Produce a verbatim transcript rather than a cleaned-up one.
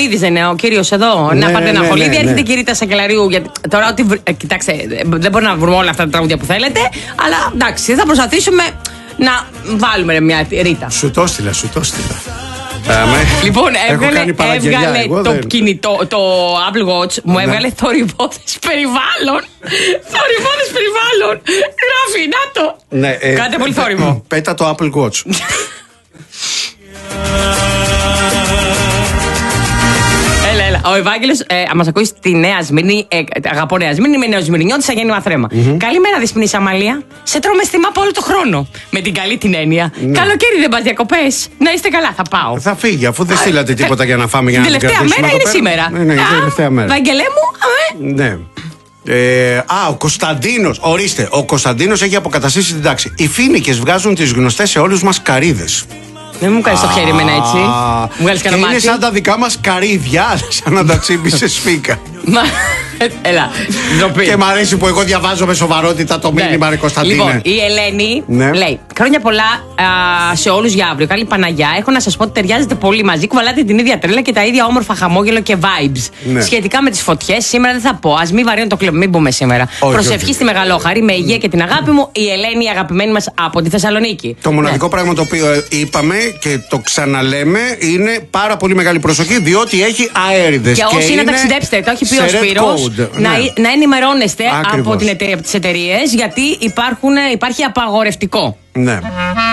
Ναχολίδης δεν είναι ο κύριος εδώ? Ναι, να πάρετε ναι, Ναχολίδη, ναι, ναι. έρχεται και η Ρίτα Σακελαρίου. Γιατί τώρα, ότι, ε, κοιτάξτε, δεν μπορούμε να βρούμε όλα αυτά τα τραγούδια που θέλετε, αλλά εντάξει, θα προσπαθήσουμε να βάλουμε μια Ρίτα. Σου το έστειλα, σου το έστειλα. Λοιπόν, έβγαλε, έβγαλε εγώ, το δεν... κινητό, το Apple Watch, μου έβγαλε θορυβόδες περιβάλλον. Θορυβόδες περιβάλλον. Γράφει, να το. Ναι, ε, Κάντε πολύ θόρυβο. Πέτα το Apple Watch. Έλα, έλα. Ο Ευάγγελος ε, μας ακούει στη Νέα Σμύρνη. Ε, αγαπώ Νέα Σμύρνη, είμαι νεοσμυρνιώτησα, γέννημα θρέμα. Mm-hmm. Καλημέρα, Δεσποινής Αμαλία. Σε τρώμε στη μάπα όλο το χρόνο. Με την καλή την έννοια. Ναι. Καλοκαίρι δεν πας διακοπές? Να είστε καλά, θα πάω. Θα φύγει, αφού δεν στείλατε Α, τίποτα για να φάμε για να την τελευταία μέρα είναι σήμερα. Ναι, ναι, η τελευταία μέρα. Βαγγελέ μου, αμέ. Ναι. Ε, α, ο Κωνσταντίνος, ορίστε, ο Κωνσταντίνος έχει αποκαταστήσει την τάξη. Οι Φοίνικες βγάζουν τις γνωστές σε όλους μας καρύδες. Δεν μου κάνεις το χέρι εμένα έτσι. Μου βγάλεις και κανένα είναι μάτι. σαν τα δικά μας καρύδια, σαν να τα τσίμπησε σφίκα. Μα, έλα, ντροπή. Και μ' αρέσει που εγώ διαβάζω με σοβαρότητα το μήνυμα, ρε Κωνσταντίνε. Λοιπόν, η Ελένη ναι. λέει: χρόνια πολλά α, σε όλους για αύριο. Καλή Παναγιά. Έχω να σας πω ότι ταιριάζετε πολύ μαζί. Κουβαλάτε την ίδια τρέλα και τα ίδια όμορφα χαμόγελο και vibes. Ναι. Σχετικά με τις φωτιές, σήμερα δεν θα πω. Ας μην βαρύνω το κλεμ, μην πούμε σήμερα. Όχι, προσευχή όχι. Στη Μεγαλόχαρη, με υγεία και την αγάπη μου, η Ελένη, η αγαπημένη μας από τη Θεσσαλονίκη. Το μοναδικό ναι. πράγμα το οποίο είπαμε και το ξαναλέμε είναι πάρα πολύ μεγάλη προσοχή, διότι έχει αέριδες. Και, και όσοι να ταξιδέψετε, το έχει πει ο Σπύρος, να, ναι. να ενημερώνεστε ακριβώς. Από τις εταιρείες, γιατί υπάρχουν, υπάρχει απαγορευτικό. Ναι.